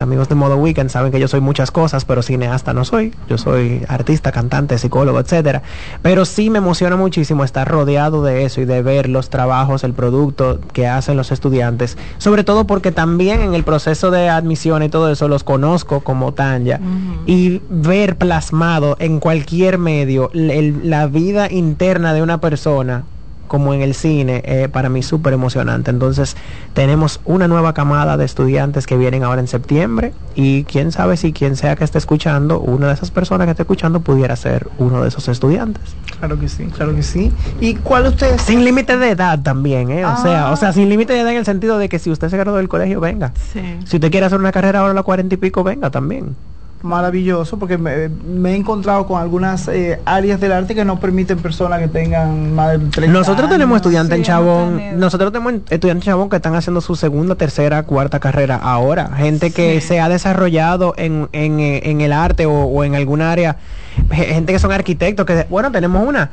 amigos de Modo Weekend saben que yo soy muchas cosas, pero cineasta no soy. Yo soy artista, cantante, psicólogo, etcétera. Pero sí me emociona muchísimo estar rodeado de eso y de ver los trabajos, el producto que hacen los estudiantes. Sobre todo porque también en el proceso de admisión y todo eso los conozco como Tanya. Y ver plasmado en cualquier medio la vida interna de una persona, como en el cine, para mí súper emocionante. Entonces tenemos una nueva camada de estudiantes que vienen ahora en septiembre, y quién sabe si quien sea que esté escuchando, una de esas personas que esté escuchando pudiera ser uno de esos estudiantes. Claro que sí, claro que sí. ¿Y cuál ustedes? Sin límite de edad también, o sea, sin límite de edad en el sentido de que si usted se graduó del colegio, venga. Sí. Si usted quiere hacer una carrera ahora a los 40 y pico, venga también. Maravilloso, porque me he encontrado con algunas áreas del arte que no permiten personas que tengan más de 30 Nosotros tenemos años. estudiantes en Sí, Chabón, hemos nosotros tenemos estudiantes en Chabón que están haciendo su segunda, tercera, cuarta carrera ahora. Gente que se ha desarrollado en el arte o en alguna área. Gente que son arquitectos, que bueno, tenemos una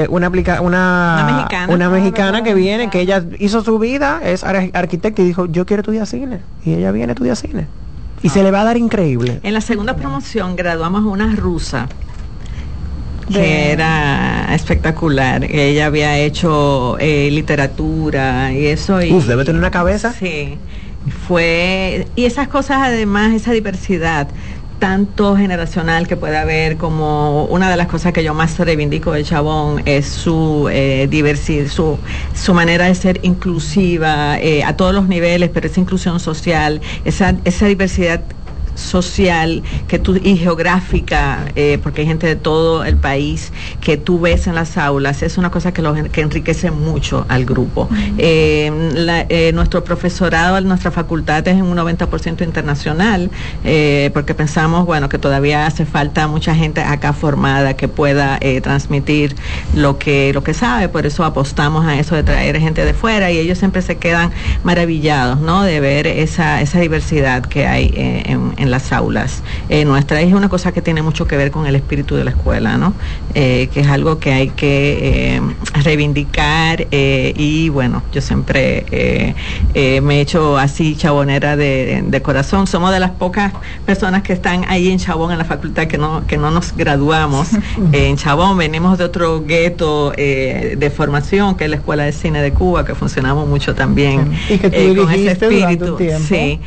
mexicana que viene, que ella hizo su vida, es arquitecta y dijo, yo quiero estudiar cine. Y ella viene a estudiar cine. Y se le va a dar increíble. En la segunda promoción graduamos a una rusa que era espectacular. Ella había hecho literatura y eso. Uf, debe tener una cabeza. Sí, y esas cosas, además, esa diversidad tanto generacional que puede haber, como una de las cosas que yo más reivindico de Chabón es su diversidad, su manera de ser inclusiva a todos los niveles, pero esa inclusión social, esa diversidad social y geográfica, porque hay gente de todo el país que tú ves en las aulas, es una cosa que enriquece mucho al grupo. Nuestro profesorado, nuestra facultad es en un 90% internacional, porque pensamos, bueno, que todavía hace falta mucha gente acá formada que pueda transmitir lo que sabe, por eso apostamos a eso de traer gente de fuera, y ellos siempre se quedan maravillados, ¿no?, de ver esa diversidad que hay en las aulas. Nuestra es una cosa que tiene mucho que ver con el espíritu de la escuela, ¿no? Que es algo que hay que reivindicar, y bueno, yo siempre me he hecho así chabonera de corazón. Somos de las pocas personas que están ahí en Chabón, en la facultad, que no nos graduamos en Chabón. Venimos de otro gueto de formación, que es la Escuela de Cine de Cuba, que funcionamos mucho también, y que tú con ese espíritu. Sí.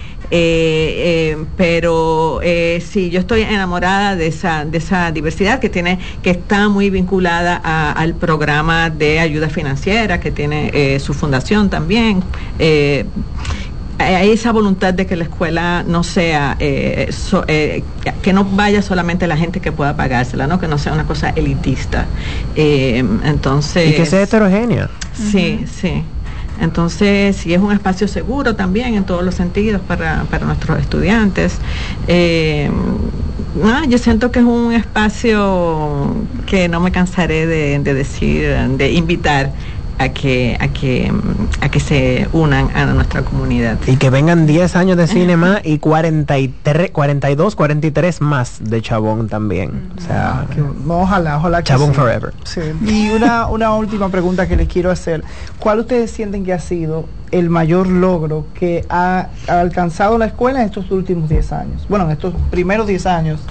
Pero sí, yo estoy enamorada de esa diversidad que está muy vinculada al programa de ayuda financiera que tiene su fundación también. Hay esa voluntad de que la escuela no sea que no vaya solamente la gente que pueda pagársela, ¿no?, que no sea una cosa elitista, entonces, y que sea heterogénea. Sí, sí. Entonces, sí, es un espacio seguro también en todos los sentidos para nuestros estudiantes. Yo siento que es un espacio que no me cansaré de decir, de invitar a que se unan a nuestra comunidad. Y que vengan 10 años de cine más y 42, 43 más de Chabón también. O sea, ojalá que Chabón sí. forever. Sí. Y una última pregunta que les quiero hacer. ¿Cuál ustedes sienten que ha sido el mayor logro que ha alcanzado la escuela en estos últimos 10 años? Bueno, en estos primeros 10 años.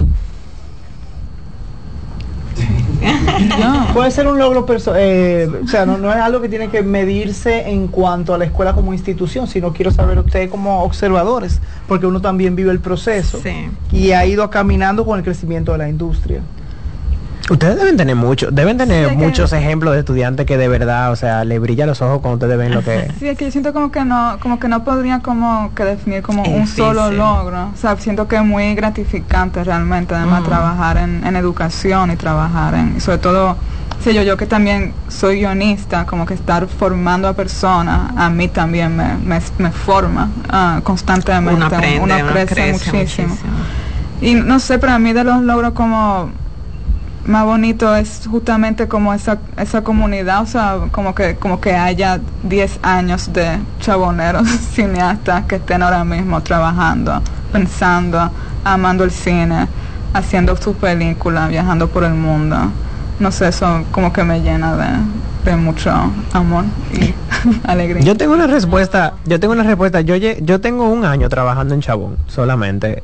Puede ser un logro o sea, no es algo que tiene que medirse en cuanto a la escuela como institución, sino quiero saber ustedes como observadores, porque uno también vive el proceso, sí, y ha ido caminando con el crecimiento de la industria. Ustedes deben tener muchos ejemplos de estudiantes que de verdad, o sea, le brilla los ojos cuando ustedes ven lo que... Sí, es que yo siento como que no podría como que definir como un solo logro. O sea, siento que es muy gratificante realmente, además trabajar en educación y trabajar y sobre todo, sé yo que también soy guionista, como que estar formando a personas, a mí también me forma constantemente. Uno crece muchísimo. Y no sé, para mí de los logros como más bonito es justamente como esa comunidad, o sea, como que haya 10 años de chaboneros cineastas que estén ahora mismo trabajando, pensando, amando el cine, haciendo sus películas, viajando por el mundo. No sé, eso como que me llena de mucho amor y alegría. Yo tengo una respuesta. Yo tengo un año trabajando en Chabón solamente.